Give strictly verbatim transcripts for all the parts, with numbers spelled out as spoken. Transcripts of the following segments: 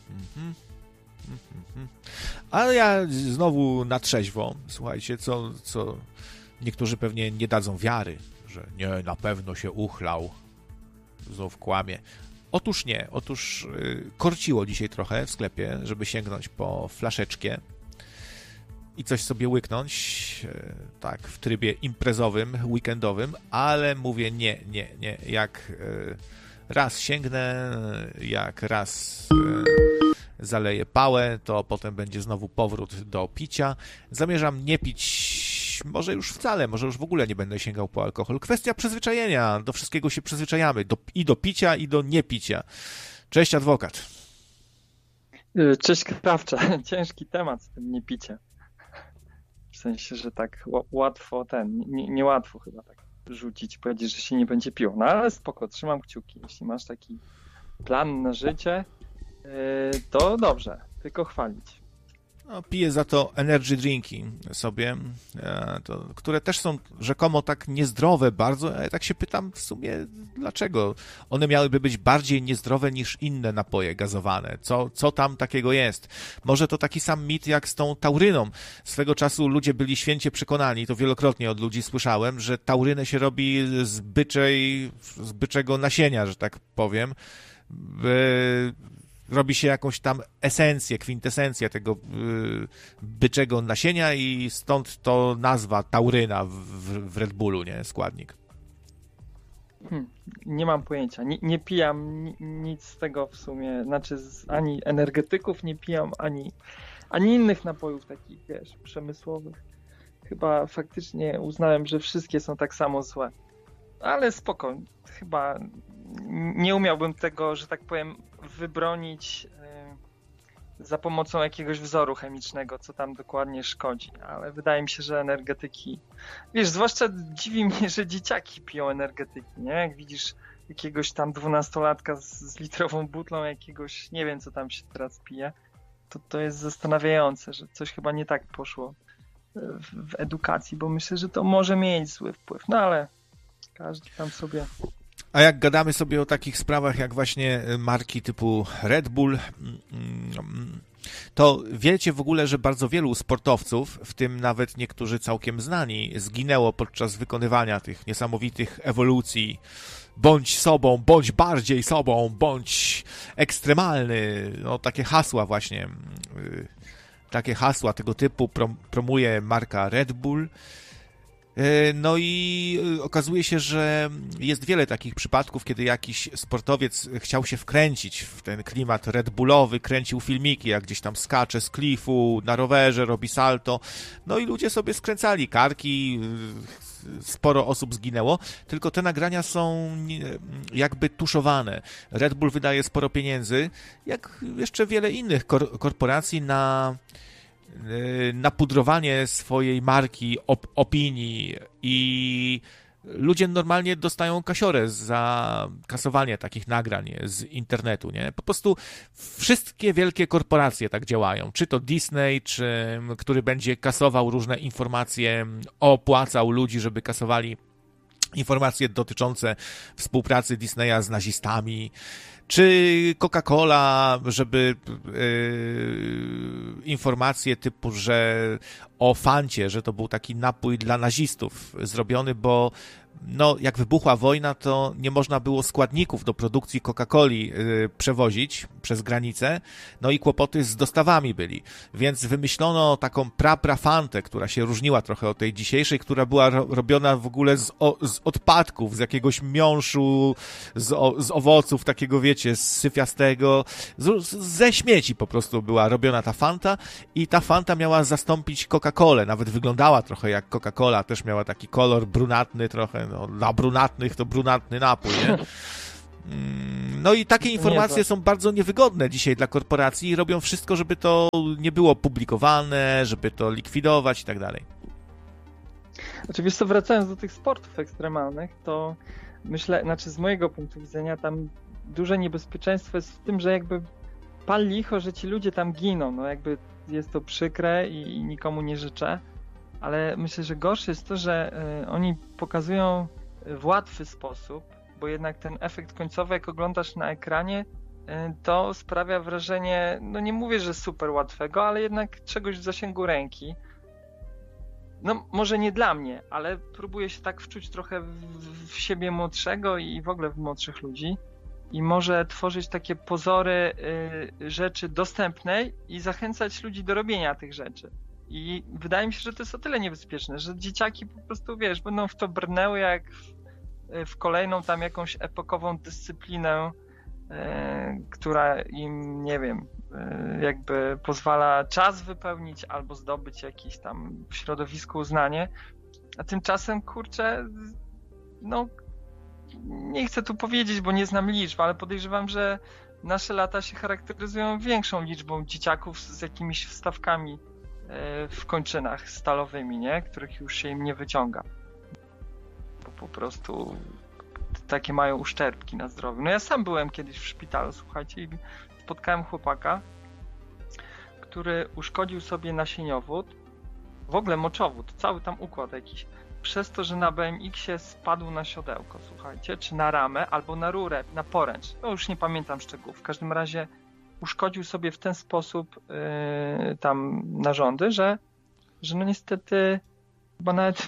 mhm. Ale ja znowu na trzeźwo, słuchajcie, co, co niektórzy pewnie nie dadzą wiary, że nie, na pewno się uchlał, znów kłamie. Otóż nie, otóż yy, korciło dzisiaj trochę w sklepie, żeby sięgnąć po flaszeczkę i coś sobie łyknąć, yy, tak, w trybie imprezowym, weekendowym, ale mówię nie, nie, nie, jak yy, raz sięgnę, jak raz yy, zaleję pałę, to potem będzie znowu powrót do picia. Zamierzam nie pić, może już wcale, może już w ogóle nie będę sięgał po alkohol. Kwestia przyzwyczajenia, do wszystkiego się przyzwyczajamy, do, i do picia, i do niepicia. Cześć, adwokat. Cześć, krawcze. Ciężki temat z tym niepiciem. W sensie, że tak łatwo ten, nie, niełatwo chyba tak rzucić, powiedzieć, że się nie będzie piło. No ale spoko, trzymam kciuki. Jeśli masz taki plan na życie, to dobrze, tylko chwalić. No, piję za to energy drinki sobie, to, które też są rzekomo tak niezdrowe bardzo, ale tak się pytam w sumie dlaczego one miałyby być bardziej niezdrowe niż inne napoje gazowane. Co, co tam takiego jest? Może to taki sam mit jak z tą tauryną. Swego czasu ludzie byli święcie przekonani, to wielokrotnie od ludzi słyszałem, że taurynę się robi z byczej, z byczego nasienia, że tak powiem. By robi się jakąś tam esencję, kwintesencję tego yy, byczego nasienia i stąd to nazwa tauryna w, w Red Bullu, nie? Składnik. Hmm, nie mam pojęcia. Nie, nie pijam ni, nic z tego w sumie. Znaczy z, ani energetyków nie pijam, ani, ani innych napojów takich, wiesz, przemysłowych. Chyba faktycznie uznałem, że wszystkie są tak samo złe. Ale spoko. Chyba nie umiałbym tego, że tak powiem, wybronić y, za pomocą jakiegoś wzoru chemicznego, co tam dokładnie szkodzi, ale wydaje mi się, że energetyki, wiesz, zwłaszcza dziwi mnie, że dzieciaki piją energetyki, nie? Jak widzisz jakiegoś tam dwunastolatka z, z litrową butlą jakiegoś, nie wiem co tam się teraz pije, to to jest zastanawiające, że coś chyba nie tak poszło w, w edukacji, bo myślę, że to może mieć zły wpływ, no ale każdy tam sobie... A jak gadamy sobie o takich sprawach jak właśnie marki typu Red Bull, to wiecie w ogóle, że bardzo wielu sportowców, w tym nawet niektórzy całkiem znani, zginęło podczas wykonywania tych niesamowitych ewolucji. Bądź sobą, bądź bardziej sobą, bądź ekstremalny. No takie hasła właśnie, takie hasła tego typu promuje marka Red Bull. No i okazuje się, że jest wiele takich przypadków, kiedy jakiś sportowiec chciał się wkręcić w ten klimat Red Bullowy, kręcił filmiki, jak gdzieś tam skacze z klifu, na rowerze, robi salto. No i ludzie sobie skręcali karki, sporo osób zginęło, tylko te nagrania są jakby tuszowane. Red Bull wydaje sporo pieniędzy, jak jeszcze wiele innych kor- korporacji na... napudrowanie swojej marki, op- opinii i ludzie normalnie dostają kasiorę za kasowanie takich nagrań z internetu, nie? Po prostu wszystkie wielkie korporacje tak działają. Czy to Disney, czy który będzie kasował różne informacje, opłacał ludzi, żeby kasowali informacje dotyczące współpracy Disneya z nazistami, czy Coca-Cola, żeby yy, informacje typu, że o Fancie, że to był taki napój dla nazistów zrobiony, bo no, jak wybuchła wojna, to nie można było składników do produkcji Coca-Coli yy, przewozić przez granicę, no i kłopoty z dostawami byli. Więc wymyślono taką pra-pra-fantę, która się różniła trochę od tej dzisiejszej, która była ro- robiona w ogóle z, o, z odpadków, z jakiegoś miąższu, z, o, z owoców takiego, wiecie, z syfiastego, z, ze śmieci po prostu była robiona ta fanta i ta fanta miała zastąpić Coca-Colę. Nawet wyglądała trochę jak Coca-Cola, też miała taki kolor brunatny trochę, no, dla brunatnych to brunatny napój, nie? No i takie informacje są bardzo niewygodne dzisiaj dla korporacji i robią wszystko, żeby to nie było publikowane, żeby to likwidować i tak dalej. Oczywiście wracając do tych sportów ekstremalnych, to myślę, znaczy z mojego punktu widzenia tam duże niebezpieczeństwo jest w tym, że jakby pal licho, że ci ludzie tam giną, no jakby jest to przykre i, i nikomu nie życzę, ale myślę, że gorsze jest to, że y, oni pokazują w łatwy sposób, bo jednak ten efekt końcowy, jak oglądasz na ekranie, to sprawia wrażenie, no nie mówię, że super łatwego, ale jednak czegoś w zasięgu ręki. No może nie dla mnie, ale próbuję się tak wczuć trochę w, w siebie młodszego i w ogóle w młodszych ludzi i może tworzyć takie pozory y, rzeczy dostępnej i zachęcać ludzi do robienia tych rzeczy. I wydaje mi się, że to jest o tyle niebezpieczne, że dzieciaki po prostu, wiesz, będą w to brnęły jak w, w kolejną tam jakąś epokową dyscyplinę, y, która im, nie wiem, jakby pozwala czas wypełnić albo zdobyć jakieś tam w środowisku uznanie, a tymczasem, kurczę, no nie chcę tu powiedzieć, bo nie znam liczb, ale podejrzewam, że nasze lata się charakteryzują większą liczbą dzieciaków z jakimiś wstawkami w kończynach stalowymi, nie? Których już się im nie wyciąga. Bo po prostu takie mają uszczerbki na zdrowiu. No ja sam byłem kiedyś w szpitalu, słuchajcie, i spotkałem chłopaka, który uszkodził sobie nasieniowód, w ogóle moczowód, cały tam układ jakiś, przez to, że na B M X-ie spadł na siodełko, słuchajcie, czy na ramę, albo na rurę, na poręcz. No już nie pamiętam szczegółów. W każdym razie uszkodził sobie w ten sposób yy, tam narządy, że, że no niestety chyba nawet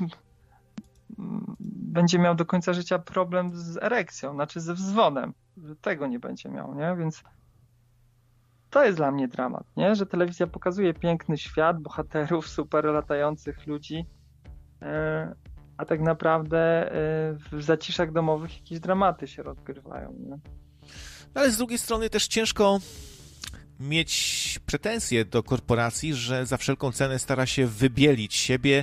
będzie miał do końca życia problem z erekcją, znaczy ze wzwodem, że tego nie będzie miał, nie? Więc to jest dla mnie dramat, nie? Że telewizja pokazuje piękny świat, bohaterów, super latających ludzi, yy, a tak naprawdę yy, w zaciszach domowych jakieś dramaty się rozgrywają, nie? Ale z drugiej strony też ciężko mieć pretensje do korporacji, że za wszelką cenę stara się wybielić siebie,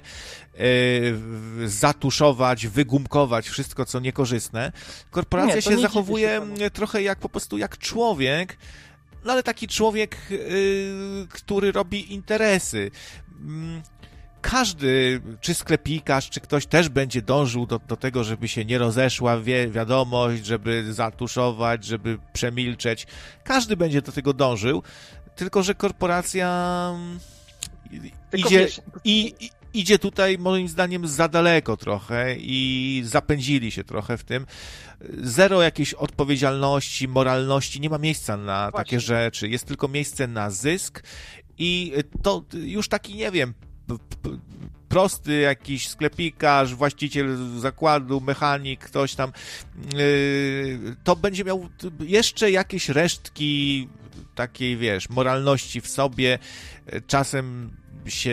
yy, zatuszować, wygumkować wszystko, co niekorzystne. Korporacja nie, się zachowuje się trochę jak po prostu jak człowiek, no ale taki człowiek, yy, który robi interesy. Każdy, czy sklepikarz, czy ktoś też będzie dążył do, do tego, żeby się nie rozeszła wie, wiadomość, żeby zatuszować, żeby przemilczeć. Każdy będzie do tego dążył, tylko że korporacja tylko idzie, wiesz, i, i, idzie tutaj moim zdaniem za daleko trochę i zapędzili się trochę w tym. Zero jakiejś odpowiedzialności, moralności, nie ma miejsca na Właśnie. takie rzeczy. Jest tylko miejsce na zysk i to już taki, nie wiem, prosty jakiś sklepikarz, właściciel zakładu, mechanik, ktoś tam, to będzie miał jeszcze jakieś resztki takiej, wiesz, moralności w sobie. Czasem się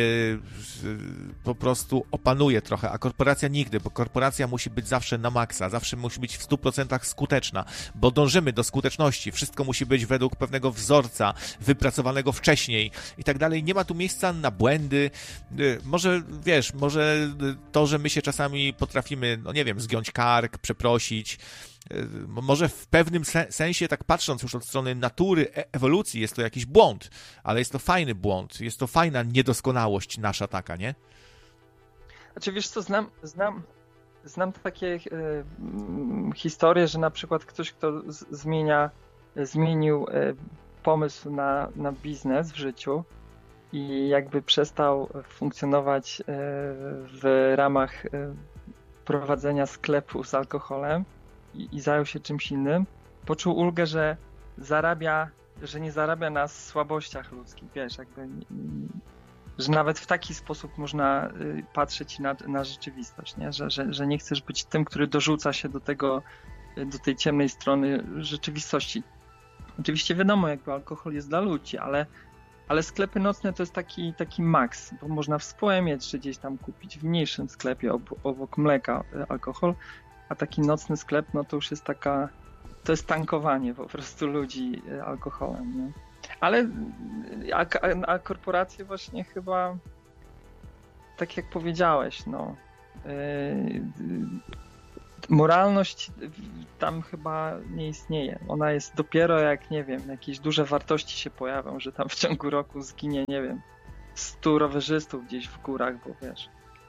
po prostu opanuje trochę, a korporacja nigdy, bo korporacja musi być zawsze na maksa, zawsze musi być w stu procentach skuteczna, bo dążymy do skuteczności, wszystko musi być według pewnego wzorca, wypracowanego wcześniej i tak dalej. Nie ma tu miejsca na błędy. Może, wiesz, może to, że my się czasami potrafimy, no nie wiem, zgiąć kark, przeprosić, może w pewnym sensie, tak patrząc już od strony natury, ewolucji, jest to jakiś błąd, ale jest to fajny błąd, jest to fajna niedoskonałość nasza taka, nie? Znaczy, wiesz co, znam, znam, znam takie e, historie, że na przykład ktoś, kto z, zmienia, zmienił e, pomysł na, na biznes w życiu i jakby przestał funkcjonować e, w ramach e, prowadzenia sklepu z alkoholem, I, i zajął się czymś innym, poczuł ulgę, że zarabia, że nie zarabia na słabościach ludzkich, wiesz, jakby, że nawet w taki sposób można patrzeć na, na rzeczywistość, nie? Że, że, że nie chcesz być tym, który dorzuca się do tego, do tej ciemnej strony rzeczywistości. Oczywiście wiadomo, jakby alkohol jest dla ludzi, ale, ale sklepy nocne to jest taki, taki maks, bo można w Spoemie czy gdzieś tam kupić w mniejszym sklepie obok mleka alkohol, a taki nocny sklep, no to już jest taka, to jest tankowanie po prostu ludzi alkoholem, nie? Ale a, a korporacje właśnie chyba, tak jak powiedziałeś, no, yy, moralność tam chyba nie istnieje. Ona jest dopiero jak, nie wiem, jakieś duże wartości się pojawią, że tam w ciągu roku zginie, nie wiem, stu rowerzystów gdzieś w górach, bo wiesz.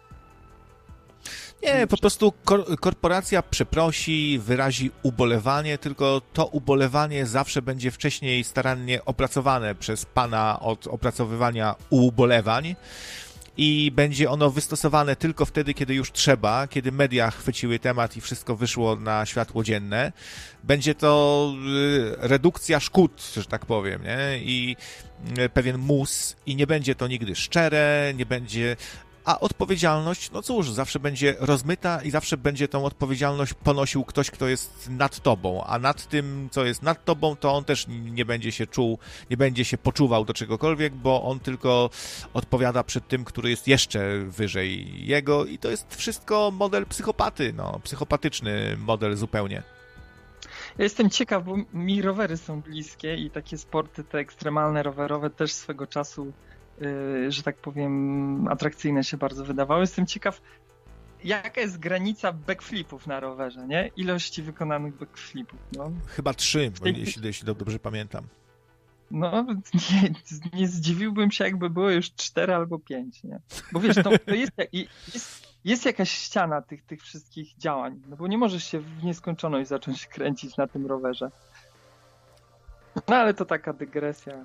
Nie, po prostu kor- korporacja przeprosi, wyrazi ubolewanie, tylko to ubolewanie zawsze będzie wcześniej starannie opracowane przez pana od opracowywania ubolewań i będzie ono wystosowane tylko wtedy, kiedy już trzeba, kiedy media chwyciły temat i wszystko wyszło na światło dzienne. Będzie to redukcja szkód, że tak powiem, nie? I pewien mus i nie będzie to nigdy szczere, nie będzie... A odpowiedzialność, no cóż, zawsze będzie rozmyta i zawsze będzie tą odpowiedzialność ponosił ktoś, kto jest nad tobą, a nad tym, co jest nad tobą, to on też nie będzie się czuł, nie będzie się poczuwał do czegokolwiek, bo on tylko odpowiada przed tym, który jest jeszcze wyżej jego i to jest wszystko model psychopaty, no, psychopatyczny model zupełnie. Ja jestem ciekaw, bo mi rowery są bliskie i takie sporty te ekstremalne rowerowe też swego czasu że tak powiem, atrakcyjne się bardzo wydawały. Jestem ciekaw, jaka jest granica backflipów na rowerze, nie? Ilości wykonanych backflipów, no. Chyba trzy, bo jeśli, jeśli dobrze pamiętam. No, nie, nie zdziwiłbym się, jakby było już cztery albo pięć, nie? Bo wiesz, to, to jest, jest, jest jakaś ściana tych, tych wszystkich działań, no bo nie możesz się w nieskończoność zacząć kręcić na tym rowerze. No, ale to taka dygresja.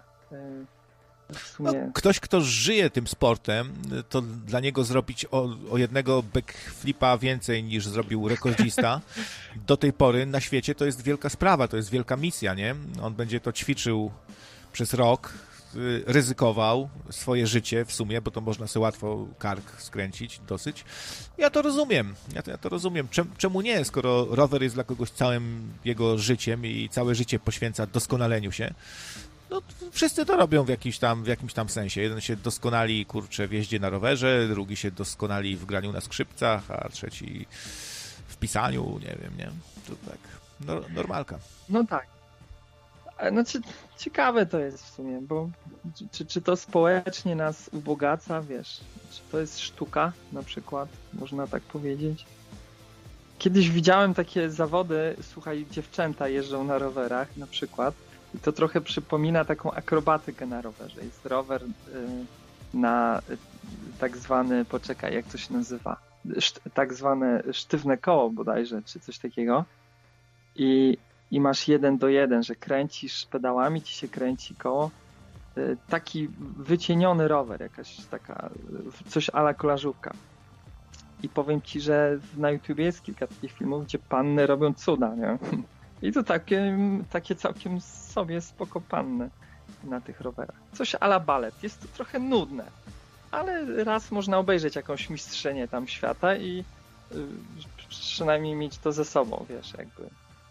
No, ktoś, kto żyje tym sportem, to dla niego zrobić o, o jednego backflipa więcej niż zrobił rekordzista do tej pory na świecie to jest wielka sprawa, to jest wielka misja, nie? On będzie to ćwiczył przez rok, ryzykował swoje życie w sumie, bo to można sobie łatwo kark skręcić dosyć. Ja to rozumiem, ja to, ja to rozumiem. Czemu nie, skoro rower jest dla kogoś całym jego życiem i całe życie poświęca doskonaleniu się? No, wszyscy to robią w jakimś tam, w jakimś tam sensie. Jeden się doskonali, kurczę, w jeździe na rowerze, drugi się doskonali w graniu na skrzypcach, a trzeci w pisaniu, nie wiem, nie? To tak, no, normalka. No tak. Znaczy, ciekawe to jest w sumie, bo czy, czy to społecznie nas ubogaca, wiesz? Czy to jest sztuka na przykład, można tak powiedzieć? Kiedyś widziałem takie zawody, słuchaj, dziewczęta jeżdżą na rowerach na przykład. I to trochę przypomina taką akrobatykę na rowerze. Jest rower y, na y, tak zwany, poczekaj, jak to się nazywa, Szt, tak zwane sztywne koło bodajże, czy coś takiego. I, i masz jeden do jeden, że kręcisz pedałami, ci się kręci koło. Y, taki wycieniony rower, jakaś taka, coś a la kolażówka. I powiem ci, że na YouTubie jest kilka takich filmów, gdzie panny robią cuda, nie? I to takie, takie całkiem sobie spoko panny na tych rowerach. Coś a la balet. Jest to trochę nudne, ale raz można obejrzeć jakąś mistrzenię tam świata i y, przynajmniej mieć to ze sobą, wiesz, jakby.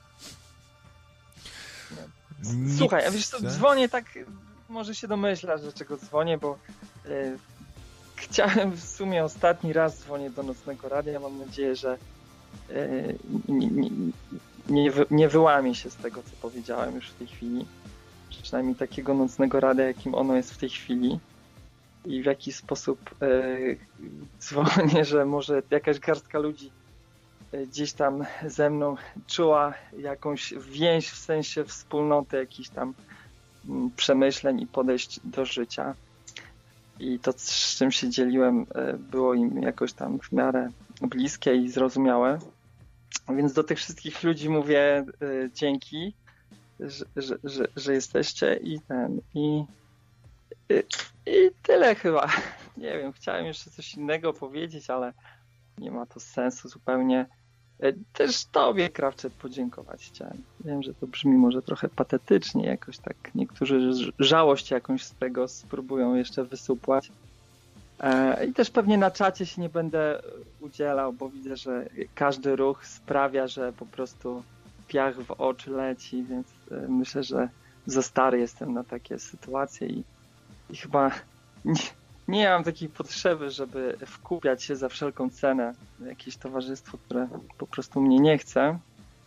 No. Słuchaj, a wiesz co, dzwonię tak, może się domyślasz, dlaczego dzwonię, bo y, chciałem w sumie ostatni raz dzwonię do Nocnego Radia. Mam nadzieję, że y, nie, nie, Nie, wy, nie wyłamie się z tego, co powiedziałem już w tej chwili. Przynajmniej takiego nocnego radia, jakim ono jest w tej chwili. I w jaki sposób e, dzwonię, że może jakaś garstka ludzi e, gdzieś tam ze mną czuła jakąś więź w sensie wspólnoty jakichś tam m, przemyśleń i podejść do życia. I to, z czym się dzieliłem, e, było im jakoś tam w miarę bliskie i zrozumiałe. Więc do tych wszystkich ludzi mówię y, dzięki, że, że, że, że jesteście i ten, i, y, i tyle chyba. Nie wiem, chciałem jeszcze coś innego powiedzieć, ale nie ma to sensu zupełnie. Y, też tobie, Krawczet, podziękować chciałem. Wiem, że to brzmi może trochę patetycznie, jakoś tak niektórzy żałość jakąś z tego spróbują jeszcze wysupłać. I też pewnie na czacie się nie będę udzielał, bo widzę, że każdy ruch sprawia, że po prostu piach w oczy leci, więc myślę, że za stary jestem na takie sytuacje i, i chyba nie, nie mam takiej potrzeby, żeby wkupiać się za wszelką cenę w jakieś towarzystwo, które po prostu mnie nie chce.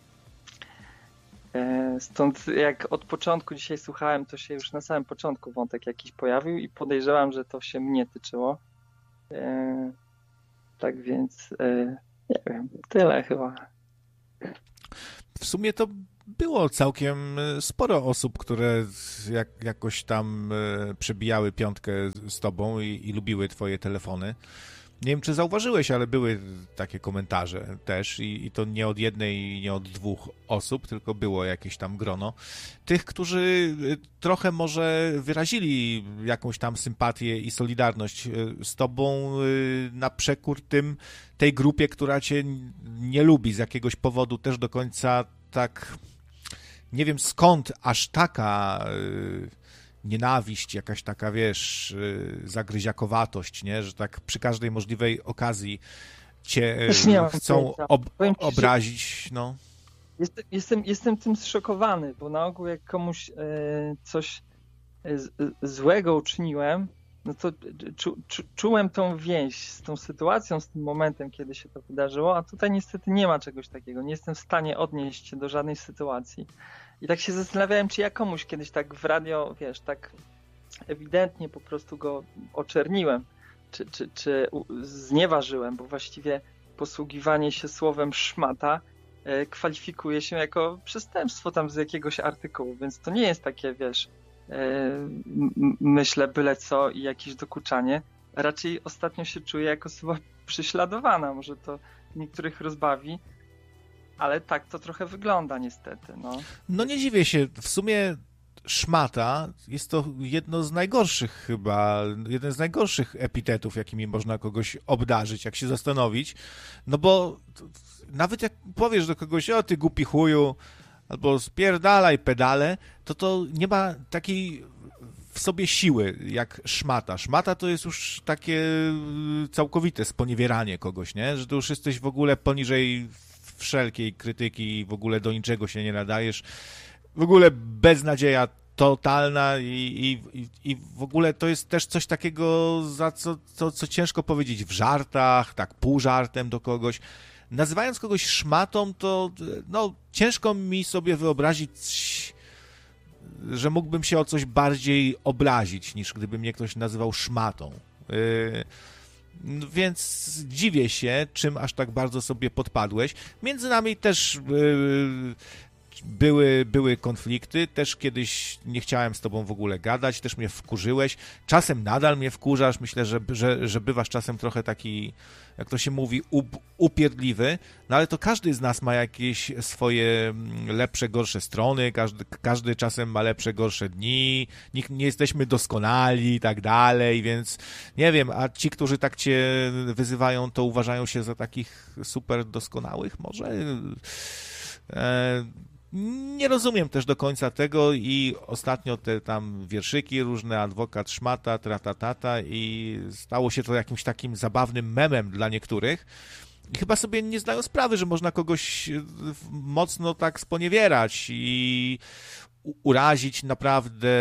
Stąd jak od początku dzisiaj słuchałem, to się już na samym początku wątek jakiś pojawił i podejrzewam, że to się mnie tyczyło. E, tak więc e, nie wiem, tyle chyba. W sumie to było całkiem sporo osób, które jak, jakoś tam przebijały piątkę z tobą i, i lubiły twoje telefony. Nie wiem, czy zauważyłeś, ale były takie komentarze też i, i to nie od jednej, nie od dwóch osób, tylko było jakieś tam grono tych, którzy trochę może wyrazili jakąś tam sympatię i solidarność z tobą na przekór tym, tej grupie, która cię nie lubi z jakiegoś powodu też do końca tak, nie wiem skąd aż taka nienawiść, jakaś taka, wiesz, zagryziakowatość, nie? Że tak przy każdej możliwej okazji cię chcą ob obrazić, no. Jestem, jestem, jestem tym zszokowany, bo na ogół jak komuś e, coś z, złego uczyniłem, no to czu, czu, czułem tą więź z tą sytuacją, z tym momentem, kiedy się to wydarzyło, a tutaj niestety nie ma czegoś takiego. Nie jestem w stanie odnieść się do żadnej sytuacji. I tak się zastanawiałem, czy ja komuś kiedyś tak w radio, wiesz, tak ewidentnie po prostu go oczerniłem, czy, czy, czy znieważyłem, bo właściwie posługiwanie się słowem szmata e, kwalifikuje się jako przestępstwo tam z jakiegoś artykułu, więc to nie jest takie, wiesz, e, myślę byle co i jakieś dokuczanie. Raczej ostatnio się czuję jako osoba prześladowana, może to niektórych rozbawi, ale tak to trochę wygląda niestety. No, no nie dziwię się, w sumie szmata jest to jedno z najgorszych chyba, jeden z najgorszych epitetów, jakimi można kogoś obdarzyć, jak się zastanowić, no bo nawet jak powiesz do kogoś, o ty głupi chuju, albo spierdalaj pedale, to to nie ma takiej w sobie siły jak szmata. Szmata to jest już takie całkowite sponiewieranie kogoś, nie? Że to już jesteś w ogóle poniżej wszelkiej krytyki, w ogóle do niczego się nie nadajesz. W ogóle beznadzieja totalna i, i, i w ogóle to jest też coś takiego, za co, co, co ciężko powiedzieć w żartach, tak pół żartem do kogoś. Nazywając kogoś szmatą, to no, ciężko mi sobie wyobrazić, że mógłbym się o coś bardziej obrazić, niż gdyby mnie ktoś nazywał szmatą. Yy, więc dziwię się, czym aż tak bardzo sobie podpadłeś. Między nami też yy, były, były konflikty, też kiedyś nie chciałem z tobą w ogóle gadać, też mnie wkurzyłeś. Czasem nadal mnie wkurzasz, myślę, że, że, że bywasz czasem trochę taki, jak to się mówi, up, upierdliwy, no ale to każdy z nas ma jakieś swoje lepsze, gorsze strony, każdy, każdy czasem ma lepsze, gorsze dni, nikt, nie jesteśmy doskonali i tak dalej, więc nie wiem, a ci, którzy tak cię wyzywają, to uważają się za takich super doskonałych może? E, Nie rozumiem też do końca tego i ostatnio te tam wierszyki różne, adwokat szmata, tratatata i stało się to jakimś takim zabawnym memem dla niektórych i chyba sobie nie zdają sprawy, że można kogoś mocno tak sponiewierać i urazić naprawdę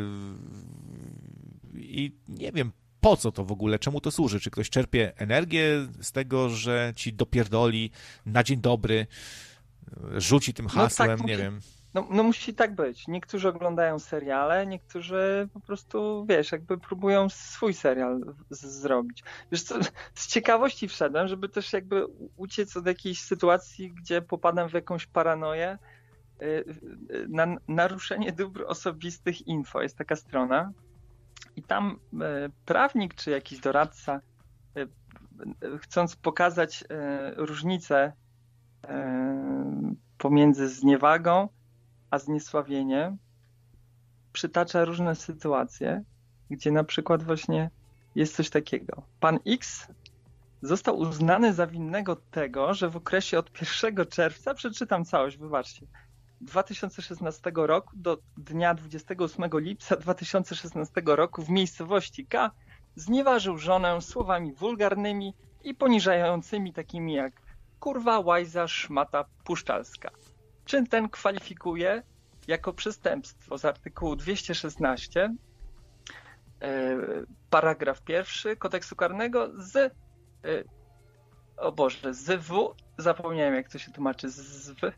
i nie wiem po co to w ogóle, czemu to służy, czy ktoś czerpie energię z tego, że ci dopierdoli na dzień dobry, rzuci tym hasłem, no tak, nie musi, wiem. No, no musi tak być. Niektórzy oglądają seriale, niektórzy po prostu, wiesz, jakby próbują swój serial z- zrobić. Wiesz co, z ciekawości wszedłem, żeby też jakby uciec od jakiejś sytuacji, gdzie popadam w jakąś paranoję. Na naruszenie dóbr osobistych info jest taka strona i tam prawnik czy jakiś doradca, chcąc pokazać różnicę pomiędzy zniewagą a zniesławieniem, przytacza różne sytuacje, gdzie na przykład właśnie jest coś takiego. Pan X został uznany za winnego tego, że w okresie od pierwszego czerwca, przeczytam całość, wybaczcie, dwa tysiące szesnastego roku do dnia dwudziestego ósmego lipca dwa tysiące szesnastego roku w miejscowości K znieważył żonę słowami wulgarnymi i poniżającymi takimi jak kurwa, łajza, szmata, puszczalska. Czyn ten kwalifikuje jako przestępstwo z artykułu dwieście szesnaście, paragraf pierwszy Kodeksu Karnego z, o Boże, z W, zapomniałem jak to się tłumaczy, z W,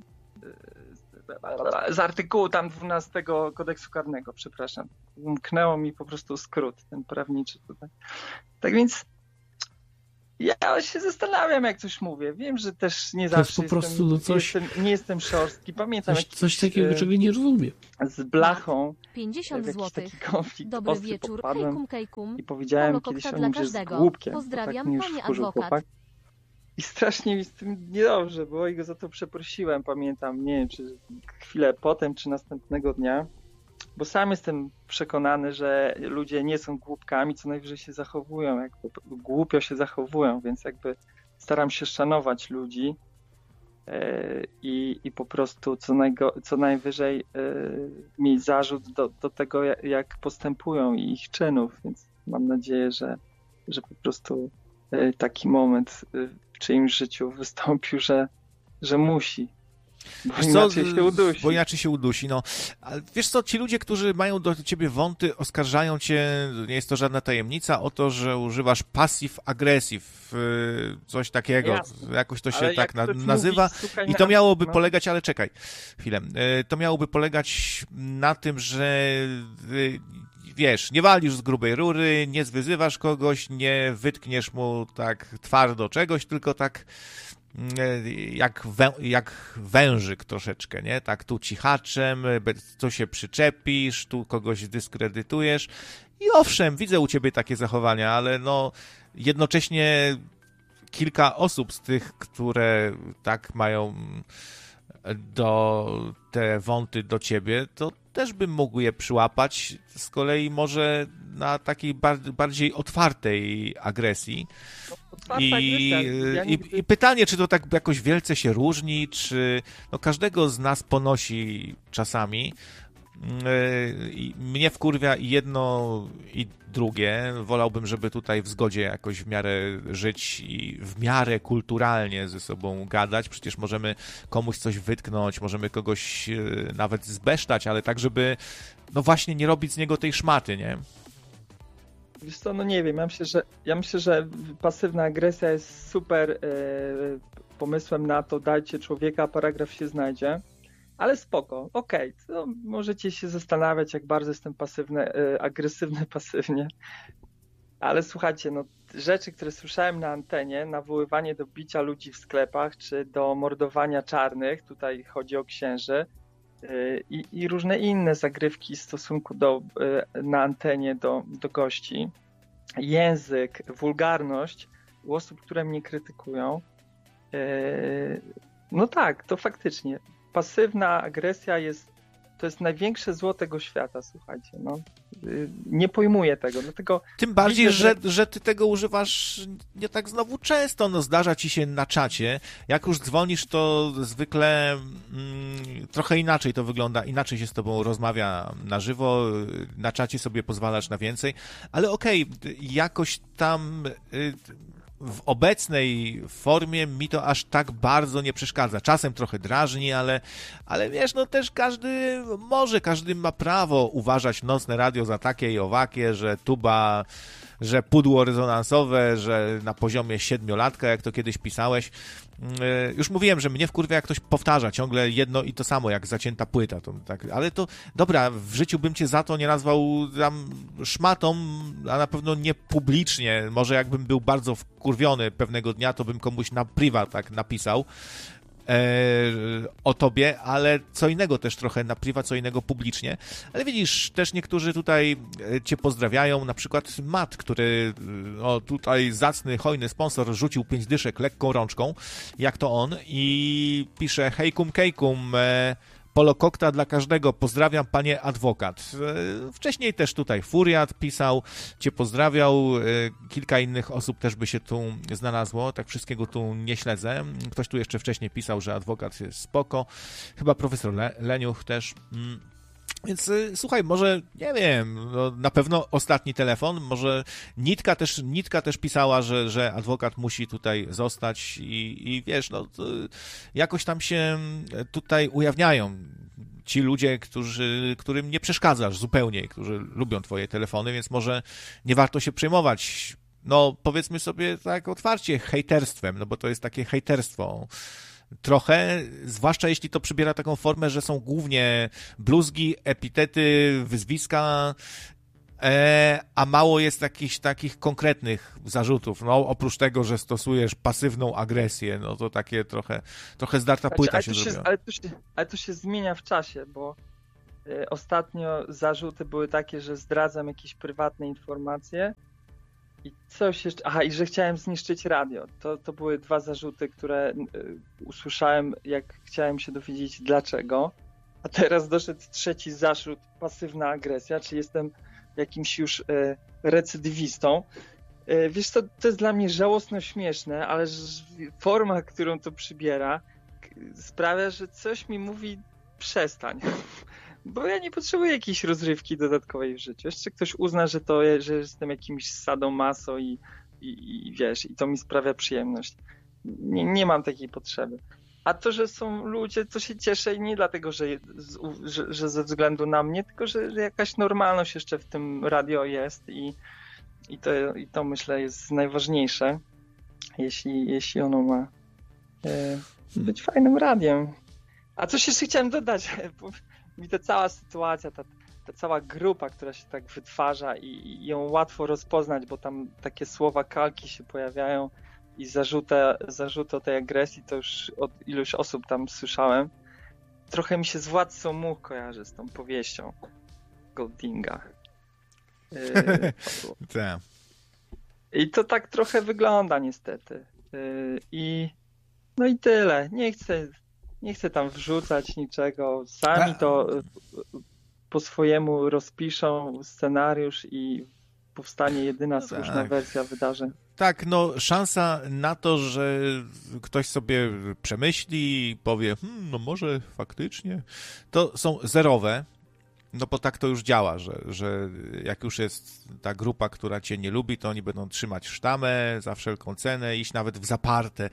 z artykułu tam dwunastego Kodeksu Karnego, przepraszam. Umknęło mi po prostu skrót, ten prawniczy tutaj. Tak więc Ja się zastanawiam, jak coś mówię. Wiem, że też nie To jest zawsze po prostu jestem, no coś, nie, jestem, nie jestem szorstki. Pamiętam coś, jakiś, coś takiego, e, czego nie rozumiem. z blachą w pięćdziesiąt jakiś złotych. taki konflikt Dobry ostry wieczór. popadłem Hejkum, kejkum. i powiedziałem Halo, kiedyś kokta o dla nim, że jest każdego. głupkiem. Pozdrawiam, bo tak mnie już panie wkurzył adwokat. chłopak. I strasznie mi z tym niedobrze było i go za to przeprosiłem, pamiętam, nie wiem, czy chwilę potem, czy następnego dnia, bo sam jestem przekonany, że ludzie nie są głupkami, co najwyżej się zachowują, jakby głupio się zachowują, więc jakby staram się szanować ludzi yy, i, i po prostu co, najgo, co najwyżej yy, mieć zarzut do, do tego, jak, jak postępują i ich czynów, więc mam nadzieję, że, że po prostu yy, taki moment yy, w czyimś życiu wystąpił, że, że musi. Bo Wiesz inaczej co, się udusi. Bo inaczej się udusi, no. Ale wiesz co, ci ludzie, którzy mają do ciebie wąty, oskarżają cię, nie jest to żadna tajemnica, o to, że używasz passive-aggressive, yy, coś takiego, Jasne. jakoś to się Ale tak jak na, ktoś nazywa. mówi, słuchaj, I to na- miałoby no. polegać, ale czekaj chwilę, yy, to miałoby polegać na tym, że yy, wiesz, nie walisz z grubej rury, nie zwyzywasz kogoś, nie wytkniesz mu tak twardo czegoś, tylko tak jak, wę, jak wężyk troszeczkę, nie? Tak tu cichaczem, tu się przyczepisz, tu kogoś dyskredytujesz i owszem, widzę u ciebie takie zachowania, ale no jednocześnie kilka osób z tych, które tak mają do te wąty do ciebie, to też bym mógł je przyłapać, z kolei może na takiej bar- bardziej otwartej agresji. Otwarta I, agresja. Ja i, nigdy- I pytanie, czy to tak jakoś wielce się różni, czy no każdego z nas ponosi czasami. Yy, i mnie wkurwia i jedno, i drugie. Wolałbym, żeby tutaj w zgodzie jakoś w miarę żyć i w miarę kulturalnie ze sobą gadać. Przecież możemy komuś coś wytknąć, możemy kogoś yy, nawet zbesztać, ale tak, żeby no właśnie nie robić z niego tej szmaty, nie? Wiesz co, no nie wiem, ja myślę, że, ja myślę, że pasywna agresja jest super e, pomysłem na to, dajcie człowieka, paragraf się znajdzie, ale spoko, okej, to możecie się zastanawiać, jak bardzo jestem pasywny, e, agresywny pasywnie, ale słuchajcie, no rzeczy, które słyszałem na antenie, nawoływanie do bicia ludzi w sklepach, czy do mordowania czarnych, tutaj chodzi o księży, I, i różne inne zagrywki w stosunku do, na antenie do, do gości. Język, wulgarność u osób, które mnie krytykują. No tak, to faktycznie. Pasywna agresja jest, to jest największe zło tego świata, słuchajcie. No. Nie pojmuję tego. Dlatego Tym bardziej, widzę, że, że ty tego używasz nie tak znowu często, no zdarza ci się na czacie. Jak już dzwonisz, to zwykle mm, trochę inaczej to wygląda, inaczej się z tobą rozmawia na żywo, na czacie sobie pozwalasz na więcej, ale okej, okay, jakoś tam y, w obecnej formie mi to aż tak bardzo nie przeszkadza. Czasem trochę drażni, ale, ale wiesz, no też każdy może, każdy ma prawo uważać nocne radio za takie i owakie, że tuba, że pudło rezonansowe, że na poziomie siedmiolatka, jak to kiedyś pisałeś. Już mówiłem, że mnie wkurwia, jak ktoś powtarza ciągle jedno i to samo, jak zacięta płyta. To, tak, ale to, dobra, w życiu bym cię za to nie nazwał tam szmatą, a na pewno nie publicznie. Może jakbym był bardzo wkurwiony pewnego dnia, to bym komuś na priwa tak napisał o tobie, ale co innego też trochę na priwa, co innego publicznie. Ale widzisz, też niektórzy tutaj cię pozdrawiają, na przykład Matt, który o, tutaj zacny, hojny sponsor rzucił pięć dyszek lekką rączką, jak to on, i pisze hejkum kejkum, Polo Kokta dla każdego, pozdrawiam panie adwokat. Wcześniej też tutaj Furiat pisał, cię pozdrawiał, kilka innych osób też by się tu znalazło, tak wszystkiego tu nie śledzę. Ktoś tu jeszcze wcześniej pisał, że adwokat jest spoko, chyba profesor Le- Leniuch też. Więc słuchaj, może, nie wiem, no, na pewno ostatni telefon, może Nitka też, Nitka też pisała, że, że adwokat musi tutaj zostać i, i wiesz, no jakoś tam się tutaj ujawniają ci ludzie, którzy, którym nie przeszkadzasz zupełnie, którzy lubią twoje telefony, więc może nie warto się przejmować, no powiedzmy sobie tak otwarcie, hejterstwem, no bo to jest takie hejterstwo. Trochę, zwłaszcza jeśli to przybiera taką formę, że są głównie bluzgi, epitety, wyzwiska, e, a mało jest jakichś takich konkretnych zarzutów. No, oprócz tego, że stosujesz pasywną agresję, no to takie trochę, trochę zdarta Znaczy, płyta ale, się to się, zrobiła. ale, to się, ale to się zmienia w czasie, bo y, ostatnio zarzuty były takie, że zdradzam jakieś prywatne informacje i coś jeszcze... Aha, i że chciałem zniszczyć radio. To, to były dwa zarzuty, które y, usłyszałem, jak chciałem się dowiedzieć dlaczego. A teraz doszedł trzeci zarzut, pasywna agresja, czy jestem jakimś już y, recydywistą. Y, wiesz co, to jest dla mnie żałosno śmieszne, ale ż- forma, którą to przybiera, k- sprawia, że coś mi mówi przestań. Bo ja nie potrzebuję jakiejś rozrywki dodatkowej w życiu. Jeszcze ktoś uzna, że to je, że jestem jakimś sadomaso i, i, i wiesz, i to mi sprawia przyjemność. Nie, nie mam takiej potrzeby. A to, że są ludzie, to się cieszę i nie dlatego, że, że, że ze względu na mnie, tylko że, że jakaś normalność jeszcze w tym radio jest i, i, to, i to myślę jest najważniejsze, jeśli, jeśli ono ma e, być fajnym radiem. A coś jeszcze chciałem dodać, bo mi ta cała sytuacja, ta, ta cała grupa, która się tak wytwarza i, i ją łatwo rozpoznać, bo tam takie słowa kalki się pojawiają i zarzuty, zarzuty o tej agresji, to już od iluś osób tam słyszałem. Trochę mi się z Władcą Much kojarzy, z tą powieścią Goldinga. Yy, Tak. I to tak trochę wygląda niestety. Yy, I no i tyle. Nie chcę, nie chcę tam wrzucać niczego. Sami to po swojemu rozpiszą scenariusz i powstanie jedyna No słuszna tak. wersja wydarzeń. Tak, no szansa na to, że ktoś sobie przemyśli i powie, hmm, no może faktycznie, to są zerowe. No bo tak to już działa, że, że jak już jest ta grupa, która cię nie lubi, to oni będą trzymać sztamę za wszelką cenę, iść nawet w zaparte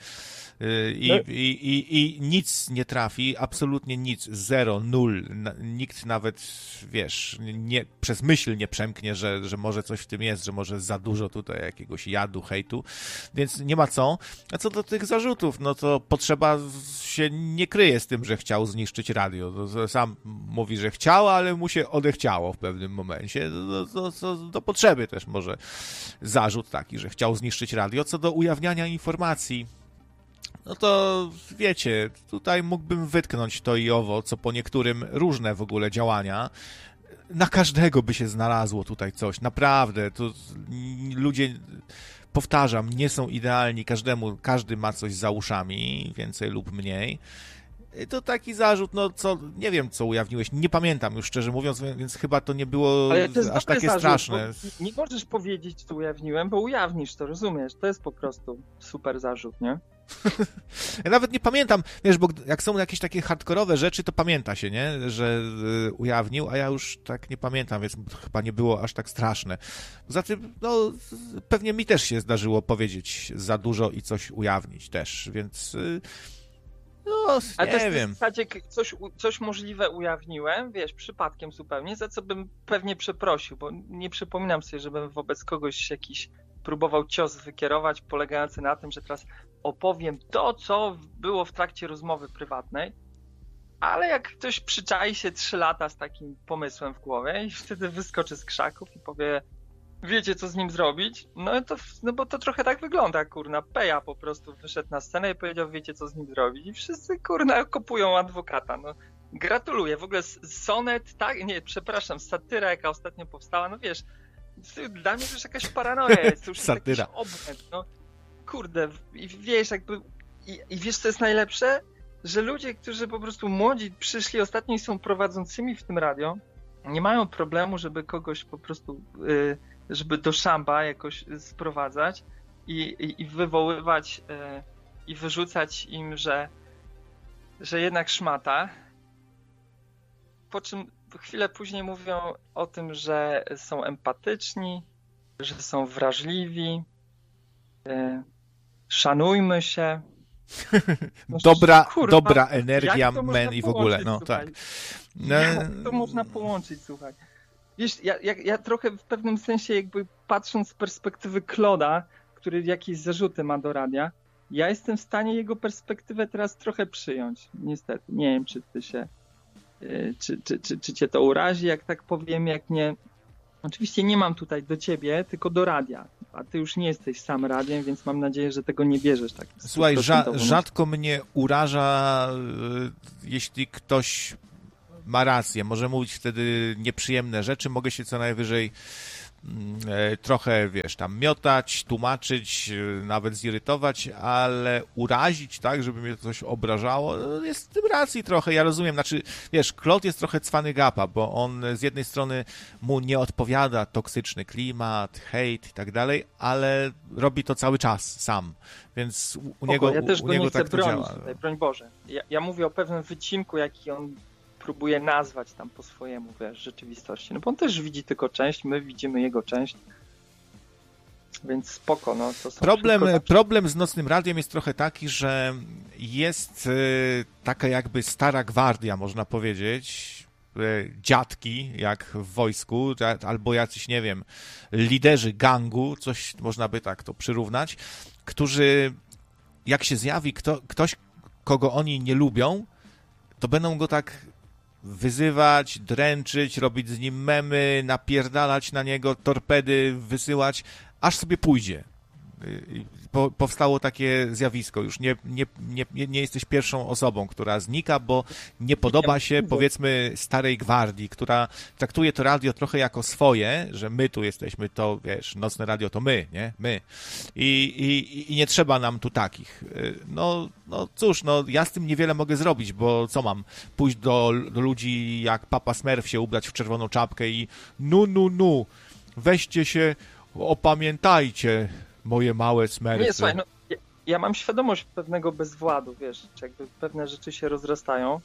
i, No. i, i, i nic nie trafi, absolutnie nic, zero, nul, nikt nawet, wiesz, nie, przez myśl nie przemknie, że, że może coś w tym jest, że może za dużo tutaj jakiegoś jadu, hejtu, więc nie ma co. A co do tych zarzutów, no to potrzeba się nie kryje z tym, że chciał zniszczyć radio, to, to sam mówi, że chciał, ale mu się odechciało w pewnym momencie. Do, do, do, do potrzeby też może zarzut taki, że chciał zniszczyć radio. Co do ujawniania informacji, no to wiecie, tutaj mógłbym wytknąć to i owo, co po niektórym różne w ogóle działania. Na każdego by się znalazło tutaj coś. Naprawdę. To ludzie, powtarzam, nie są idealni. Każdemu, każdy ma coś za uszami, więcej lub mniej. To taki zarzut, no co, nie wiem co ujawniłeś, nie pamiętam już szczerze mówiąc, więc chyba to nie było Ale to jest aż dobry takie zarzut, straszne. bo nie możesz powiedzieć, co ujawniłem, bo ujawnisz to, rozumiesz? To jest po prostu super zarzut, nie? Ja nawet nie pamiętam, wiesz, bo jak są jakieś takie hardkorowe rzeczy, to pamięta się, nie, że y, ujawnił, a ja już tak nie pamiętam, więc chyba nie było aż tak straszne. Poza tym, no, pewnie mi też się zdarzyło powiedzieć za dużo i coś ujawnić też, więc... Y, No, Ale nie też wiem. w zasadzie coś, coś możliwe ujawniłem, wiesz, przypadkiem zupełnie, za co bym pewnie przeprosił, bo nie przypominam sobie, żebym wobec kogoś jakiś próbował cios wykierować, polegający na tym, że teraz opowiem to, co było w trakcie rozmowy prywatnej, ale jak ktoś przyczai się trzy lata z takim pomysłem w głowie i wtedy wyskoczy z krzaków i powie, wiecie co z nim zrobić? No to, no bo to trochę tak wygląda, kurna. Peja po prostu wyszedł na scenę i powiedział, wiecie co z nim zrobić? I wszyscy, kurna, kopują adwokata. No, gratuluję. W ogóle sonet, tak? Nie, przepraszam, satyra, jaka ostatnio powstała, no wiesz, dla mnie to już jakaś paranoja jest, to już jest jakiś obłęd, no. Kurde, i wiesz, jakby, i, i wiesz co jest najlepsze? Że ludzie, którzy po prostu młodzi przyszli ostatnio i są prowadzącymi w tym radio, nie mają problemu, żeby kogoś po prostu... Yy, żeby do szamba jakoś sprowadzać i, i, i wywoływać yy, i wyrzucać im, że, że jednak szmata. Po czym chwilę później mówią o tym, że są empatyczni, że są wrażliwi, yy, szanujmy się. No, dobra, kurwa, dobra energia, men i w ogóle, no słuchaj? tak. No... Jak to można połączyć, słuchaj? Wiesz, ja, ja, ja trochę w pewnym sensie jakby patrząc z perspektywy Kloda, który jakieś zarzuty ma do radia, ja jestem w stanie jego perspektywę teraz trochę przyjąć. Niestety. Nie wiem, czy ty się, czy, czy, czy, czy cię to urazi, jak tak powiem, jak nie, Oczywiście nie mam tutaj do ciebie, tylko do radia. A ty już nie jesteś sam radiem, więc mam nadzieję, że tego nie bierzesz tak. Słuchaj, rza- rzadko mnie uraża, jeśli ktoś ma rację. Może mówić wtedy nieprzyjemne rzeczy, mogę się co najwyżej trochę, wiesz, tam miotać, tłumaczyć, nawet zirytować, ale urazić tak, żeby mnie coś obrażało, jest w tym racji trochę, ja rozumiem, znaczy, wiesz, Claude jest trochę cwany gapa, bo on z jednej strony mu nie odpowiada toksyczny klimat, hejt i tak dalej, ale robi to cały czas sam, więc u, u niego, ja też u go niego nie chcę tak to bronić działa. Tutaj, broń Boże. Ja, ja mówię o pewnym wycinku, jaki on próbuje nazwać tam po swojemu, wiesz, rzeczywistości. No bo on też widzi tylko część, my widzimy jego część. Więc spoko, no to są Problem, wszystko... problem z Nocnym Radiem jest trochę taki, że jest y, taka jakby stara gwardia, można powiedzieć, y, dziadki, jak w wojsku, albo jacyś, nie wiem, liderzy gangu, coś można by tak to przyrównać, którzy, jak się zjawi kto, ktoś, kogo oni nie lubią, to będą go tak wyzywać, dręczyć, robić z nim memy, napierdalać na niego, torpedy wysyłać, aż sobie pójdzie. Po, powstało takie zjawisko. Już nie, nie, nie, nie jesteś pierwszą osobą, która znika, bo nie podoba się, powiedzmy, starej gwardii, która traktuje to radio trochę jako swoje, że my tu jesteśmy, to wiesz, Nocne Radio to my, nie? My. I, i, i nie trzeba nam tu takich. No, no cóż, no ja z tym niewiele mogę zrobić, bo co mam? Pójść do, do ludzi jak Papa Smurf się ubrać w czerwoną czapkę i nu, nu, nu, weźcie się, opamiętajcie, moje małe smerfy. Nie, słuchaj, no, ja, ja mam świadomość pewnego bezwładu, wiesz, czy jakby pewne rzeczy się rozrastają,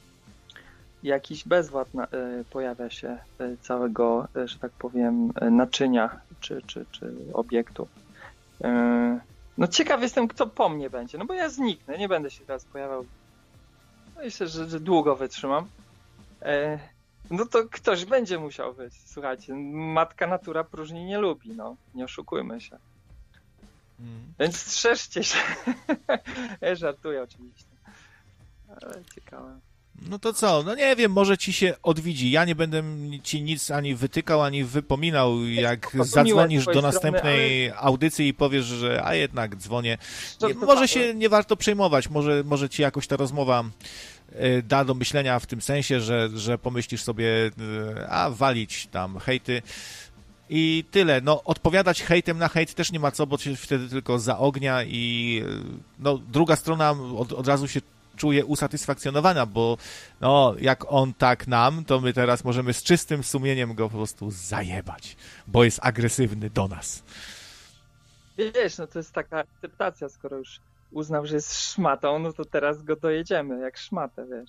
jakiś bezwład na, y, pojawia się y, całego, y, że tak powiem, y, naczynia czy, czy, czy obiektu. Y, no ciekaw jestem, kto po mnie będzie, no bo ja zniknę, nie będę się teraz pojawiał. Myślę, że, że długo wytrzymam. Y, no to ktoś będzie musiał być. Słuchajcie, matka natura próżni nie lubi, no, nie oszukujmy się. Hmm. Więc strzeżcie się. Ja żartuję oczywiście. Ale ciekawe. No to co? No nie wiem, może ci się odwiedzi. Ja nie będę ci nic ani wytykał, ani wypominał, jak to zadzwonisz do następnej strony, ale... audycji i powiesz, że a jednak dzwonię. Nie, może tak, się nie warto przejmować, może, może ci jakoś ta rozmowa da do myślenia w tym sensie, że, że pomyślisz sobie, a walić tam hejty. I tyle. No, odpowiadać hejtem na hejt też nie ma co, bo się wtedy tylko zaognia i no, druga strona od, od razu się czuje usatysfakcjonowana, bo no, jak on tak nam, to my teraz możemy z czystym sumieniem go po prostu zajebać, bo jest agresywny do nas. Wiesz, no to jest taka akceptacja, skoro już uznał, że jest szmatą, no to teraz go dojedziemy, jak szmatę, wiesz.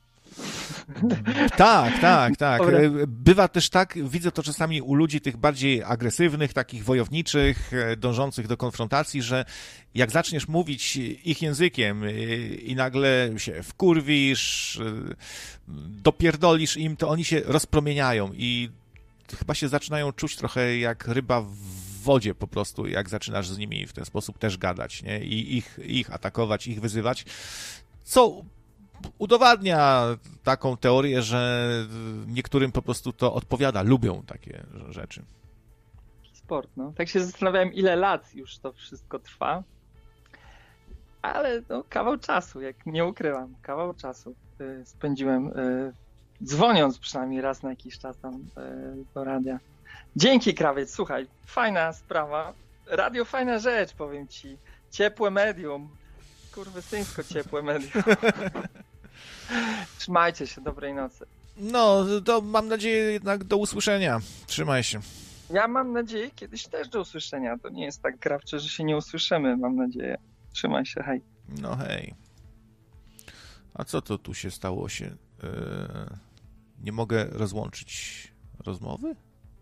Tak, tak, tak. Bywa też tak, widzę to czasami u ludzi tych bardziej agresywnych, takich wojowniczych, dążących do konfrontacji, że jak zaczniesz mówić ich językiem i nagle się wkurwisz, dopierdolisz im, to oni się rozpromieniają i chyba się zaczynają czuć trochę jak ryba w wodzie po prostu, jak zaczynasz z nimi w ten sposób też gadać, nie? I ich, ich atakować, ich wyzywać, co udowadnia taką teorię, że niektórym po prostu to odpowiada, lubią takie rzeczy. Sport, no. Tak się zastanawiałem, ile lat już to wszystko trwa, ale no, kawał czasu, jak nie ukrywam, kawał czasu y, spędziłem y, dzwoniąc przynajmniej raz na jakiś czas tam y, do radia. Dzięki, Krawiec, słuchaj, fajna sprawa, radio fajna rzecz, powiem ci, ciepłe medium, kurwysyńsko ciepłe medium. Trzymajcie się, dobrej nocy. No, to mam nadzieję jednak do usłyszenia. Trzymaj się. Ja mam nadzieję kiedyś też do usłyszenia. To nie jest tak krawcze, że się nie usłyszymy, mam nadzieję. Trzymaj się, hej. No hej. A co to tu się stało się? Yy, nie mogę rozłączyć rozmowy?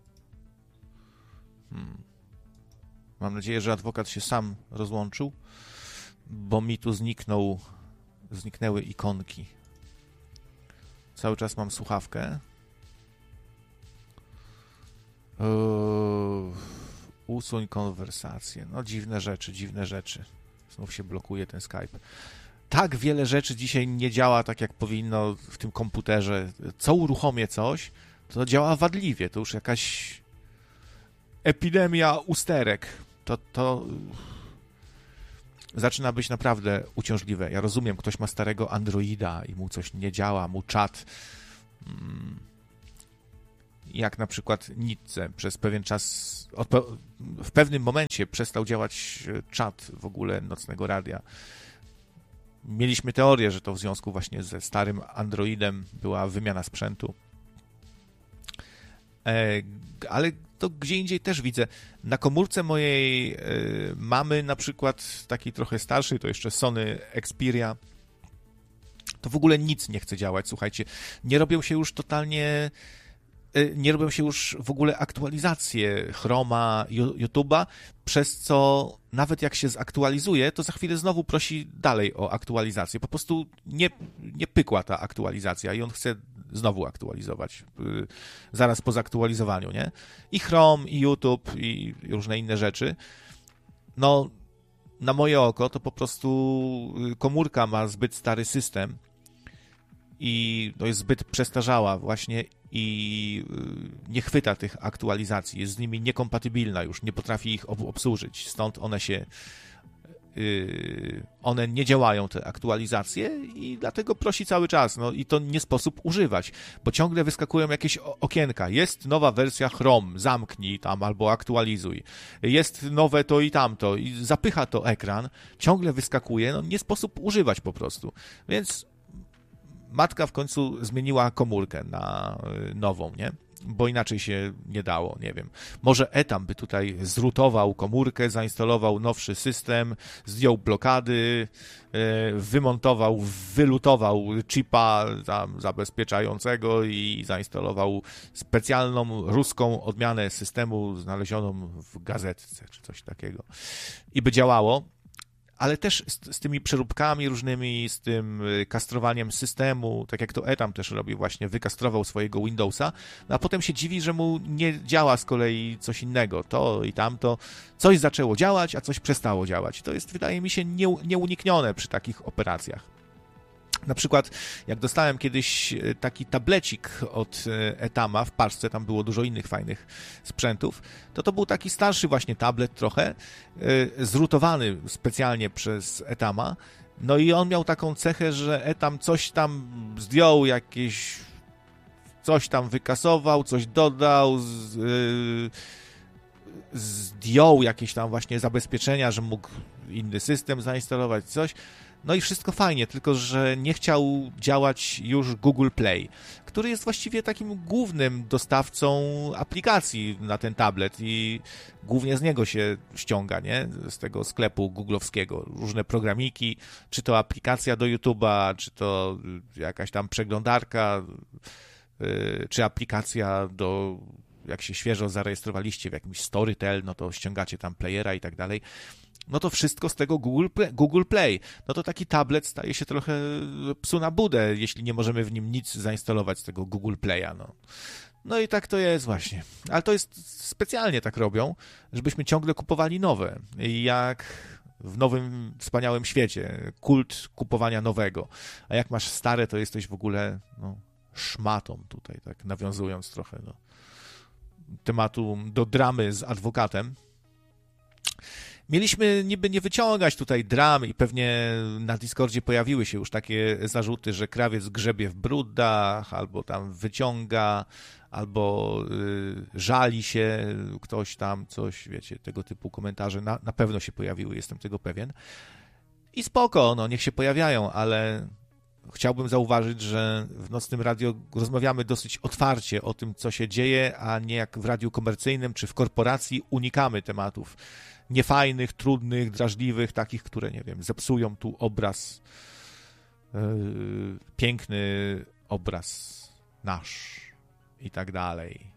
Hmm. Mam nadzieję, że adwokat się sam rozłączył, bo mi tu zniknął, zniknęły ikonki. Cały czas mam słuchawkę. Yy, usuń konwersację. No dziwne rzeczy, dziwne rzeczy. Znów się blokuje ten Skype. Tak wiele rzeczy dzisiaj nie działa tak, jak powinno w tym komputerze. Co uruchomię coś, to działa wadliwie. To już jakaś epidemia usterek. To, to zaczyna być naprawdę uciążliwe. Ja rozumiem, ktoś ma starego Androida i mu coś nie działa, mu czat. Jak na przykład Nitce przez pewien czas, w pewnym momencie przestał działać czat w ogóle Nocnego Radia. Mieliśmy teorię, że to w związku właśnie ze starym Androidem była wymiana sprzętu. Ale to gdzie indziej też widzę. Na komórce mojej mamy na przykład takiej trochę starszej, to jeszcze Sony Xperia, to w ogóle nic nie chce działać, słuchajcie. Nie robią się już totalnie, nie robią się już w ogóle aktualizacje Chroma, YouTube'a, przez co nawet jak się zaktualizuje, to za chwilę znowu prosi dalej o aktualizację. Po prostu nie, nie pykła ta aktualizacja i on chce znowu aktualizować, yy, zaraz po zaktualizowaniu, nie? I Chrome, i YouTube, i różne inne rzeczy. No, na moje oko to po prostu komórka ma zbyt stary system i no, jest zbyt przestarzała właśnie i yy, nie chwyta tych aktualizacji, jest z nimi niekompatybilna już, nie potrafi ich ob- obsłużyć, stąd one się one nie działają, te aktualizacje i dlatego prosi cały czas, no i to nie sposób używać, bo ciągle wyskakują jakieś okienka, jest nowa wersja Chrome, zamknij tam albo aktualizuj, jest nowe to i tamto i zapycha to ekran, ciągle wyskakuje, no nie sposób używać po prostu, więc matka w końcu zmieniła komórkę na nową, nie? Bo inaczej się nie dało, nie wiem. Może Etam by tutaj zrutował komórkę, zainstalował nowszy system, zdjął blokady, wymontował, wylutował chipa tam zabezpieczającego i zainstalował specjalną ruską odmianę systemu znalezioną w gazetce, czy coś takiego. I by działało. Ale też z, z tymi przeróbkami różnymi, z tym kastrowaniem systemu, tak jak to Etam też robi właśnie, wykastrował swojego Windowsa, no a potem się dziwi, że mu nie działa z kolei coś innego, to i tamto, coś zaczęło działać, a coś przestało działać. To jest, wydaje mi się, nie, nieuniknione przy takich operacjach. Na przykład, jak dostałem kiedyś taki tablecik od Etama w paczce, tam było dużo innych fajnych sprzętów, to to był taki starszy właśnie tablet trochę, zrutowany specjalnie przez Etama, no i on miał taką cechę, że Etam coś tam zdjął, jakieś coś tam wykasował, coś dodał, z, yy, zdjął jakieś tam właśnie zabezpieczenia, że mógł inny system zainstalować, coś. No i wszystko fajnie, tylko że nie chciał działać już Google Play, który jest właściwie takim głównym dostawcą aplikacji na ten tablet i głównie z niego się ściąga, nie? Z tego sklepu googlowskiego. Różne programiki, czy to aplikacja do YouTube'a, czy to jakaś tam przeglądarka, czy aplikacja do, jak się świeżo zarejestrowaliście w jakimś Storytel, no to ściągacie tam playera i tak dalej. No to wszystko z tego Google Play, Google Play. No to taki tablet staje się trochę psu na budę, jeśli nie możemy w nim nic zainstalować z tego Google Play'a. No. No i tak to jest właśnie. Ale to jest specjalnie tak robią, żebyśmy ciągle kupowali nowe. Jak w nowym, wspaniałym świecie. Kult kupowania nowego. A jak masz stare, to jesteś w ogóle no, szmatą tutaj, tak nawiązując trochę do tematu, do dramy z adwokatem. Mieliśmy niby nie wyciągać tutaj dram i pewnie na Discordzie pojawiły się już takie zarzuty, że krawiec grzebie w brudach, albo tam wyciąga, albo y, żali się ktoś tam, coś, wiecie, tego typu komentarze na, na pewno się pojawiły, jestem tego pewien. I spoko, no niech się pojawiają, ale chciałbym zauważyć, że w Nocnym Radio rozmawiamy dosyć otwarcie o tym, co się dzieje, a nie jak w radiu komercyjnym czy w korporacji unikamy tematów niefajnych, trudnych, drażliwych, takich, które, nie wiem, zepsują tu obraz, yy, piękny obraz nasz i tak dalej.